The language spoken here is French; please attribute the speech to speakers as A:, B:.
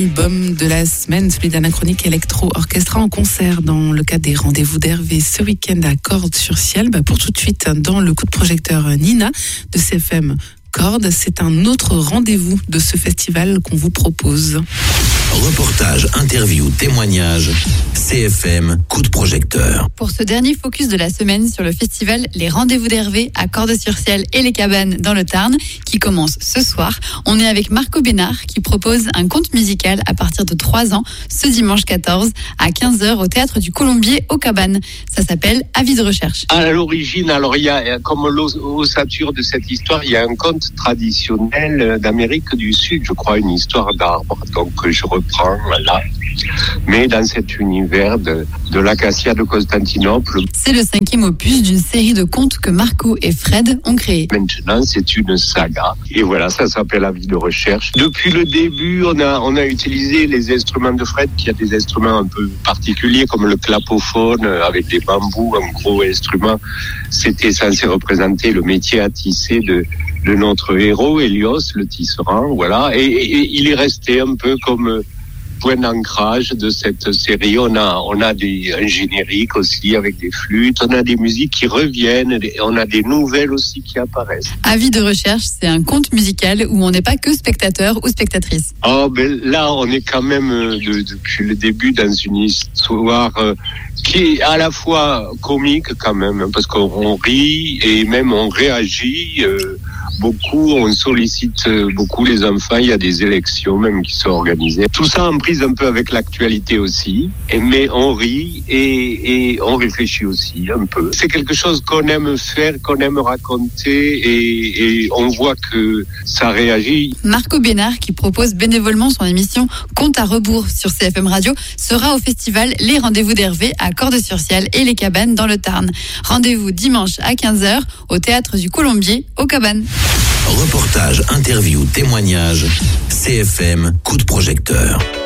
A: Album de la semaine, celui d'Anachronique Electro Orchestra en concert dans le cadre des rendez-vous d'Hervé ce week-end à Cordes sur Ciel. Pour tout de suite, dans le coup de projecteur Nina de CFM Cordes, c'est un autre rendez-vous de ce festival qu'on vous propose.
B: Reportage, interview, témoignage, CFM coup de projecteur.
C: Pour ce dernier focus de la semaine sur le festival Les Rendez-vous d'Hervé à Cordes-sur-Ciel et les Cabanes dans le Tarn, qui commence ce soir, on est avec Marco Bénard qui propose un conte musical à partir de 3 ans ce dimanche 14 à 15h au Théâtre du Colombier aux Cabanes. Ça s'appelle Avis de recherche.
D: À l'origine, alors il y a, comme l'ossature de cette histoire, il y a un conte traditionnel d'Amérique du Sud, je crois, une histoire d'arbre, donc je reprends là, mais dans cet univers de l'acacia de Constantinople.
C: C'est le 5e opus d'une série de contes que Marco et Fred ont créé.
D: Maintenant, c'est une saga, et voilà, ça s'appelle Avis de recherche. Depuis le début, on a utilisé les instruments de Fred, qui a des instruments un peu particuliers, comme le clapophone, avec des bambous, un gros instrument. C'était censé représenter le métier à tisser de notre héros, Hélios, le tisserand, voilà. Et il est resté un peu comme point d'ancrage de cette série. On a un générique aussi avec des flûtes, on a des musiques qui reviennent, on a des nouvelles aussi qui apparaissent.
C: Avis de recherche, c'est un conte musical où on n'est pas que spectateur ou spectatrice.
D: Là, on est quand même depuis le début dans une histoire qui est à la fois comique quand même, parce qu'on rit et même on réagit beaucoup, on sollicite beaucoup les enfants, il y a des élections même qui sont organisées. Tout ça en prise un peu avec l'actualité aussi, mais on rit et on réfléchit aussi un peu. C'est quelque chose qu'on aime faire, qu'on aime raconter et on voit que ça réagit.
C: Marco Bénard, qui propose bénévolement son émission Compte à rebours sur CFM Radio, sera au festival Les Rendez-vous d'Hervé à Cordes-sur-Ciel et les Cabanes dans le Tarn. Rendez-vous dimanche à 15h au Théâtre du Colombier aux Cabanes.
B: Reportage, interview, témoignage, CFM coup de projecteur.